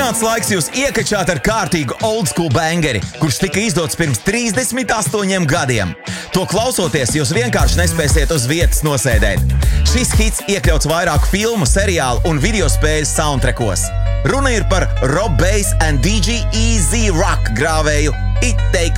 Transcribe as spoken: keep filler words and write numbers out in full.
Pienācis laiks jūs iekačāt ar kārtīgu old school bangeri, kurš tika izdots pirms trīsdesmit astoņiem gadiem. To klausoties, jūs vienkārši nespēsiet uz vietas nosēdēt. Šis hits iekļauts vairāku filmu, seriālu un videospēļu soundtrackos. Runa ir par Rob Bass and D J E Z Rock grāvēju It Takes